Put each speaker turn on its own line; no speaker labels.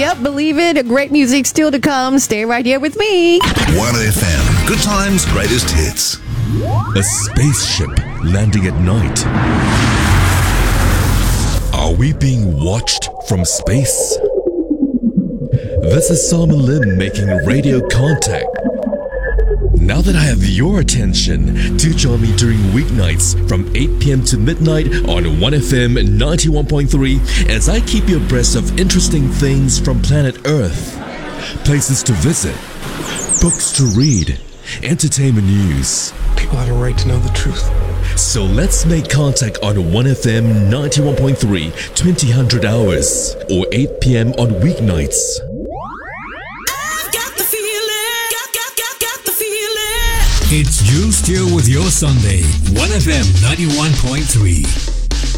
Yep, believe it. Great music still to come. Stay right here with me.
1FM. Good times, greatest hits.
A spaceship landing at night. Are we being watched from space? This is Simon Lim making radio contact. Now that I have your attention, do join me during weeknights from 8 p.m. to midnight on 1FM 91.3 as I keep you abreast of interesting things from planet Earth. Places to visit, books to read, entertainment news.
People have a right to know the truth.
So let's make contact on 1FM 91.3, 2000 hours, or 8 p.m. on weeknights.
It's Juice Deal with your Sunday, 1FM 91.3.